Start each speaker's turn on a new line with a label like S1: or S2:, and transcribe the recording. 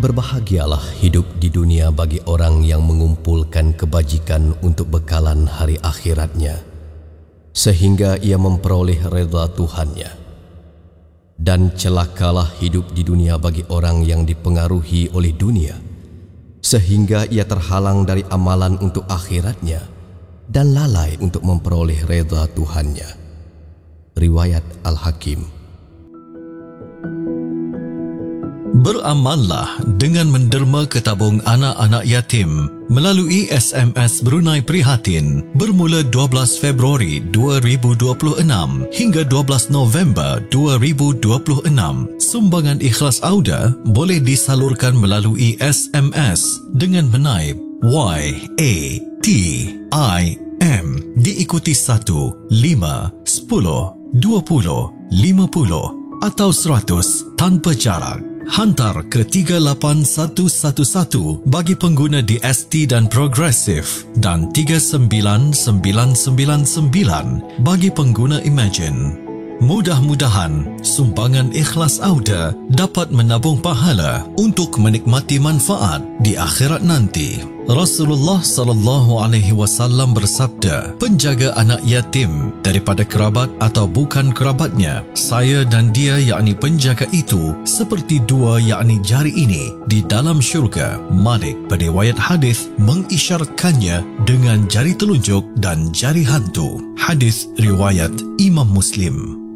S1: Berbahagialah hidup di dunia bagi orang yang mengumpulkan kebajikan untuk bekalan hari akhiratnya, sehingga ia memperoleh redha Tuhannya. Dan celakalah hidup di dunia bagi orang yang dipengaruhi oleh dunia, sehingga ia terhalang dari amalan untuk akhiratnya dan lalai untuk memperoleh redha Tuhannya. Riwayat Al-Hakim.
S2: Beramallah dengan menderma ke tabung anak-anak yatim melalui SMS Brunei Prihatin bermula 12 Februari 2026 hingga 12 November 2026. Sumbangan ikhlas Auda boleh disalurkan melalui SMS dengan menaip YATIM diikuti 1, 5, 10, 20, 50 atau 100 tanpa jarak. Hantar ke 38111 bagi pengguna DST dan Progresif dan 39999 bagi pengguna Imagine. Mudah-mudahan sumbangan ikhlas Auda dapat menabung pahala untuk menikmati manfaat di akhirat nanti. Rasulullah sallallahu alaihi wasallam bersabda, penjaga anak yatim daripada kerabat atau bukan kerabatnya, saya dan dia yakni penjaga itu seperti dua yakni jari ini di dalam syurga. Malik pada riwayat hadis mengisyaratkannya dengan jari telunjuk dan jari hantu. Hadis riwayat Imam Muslim.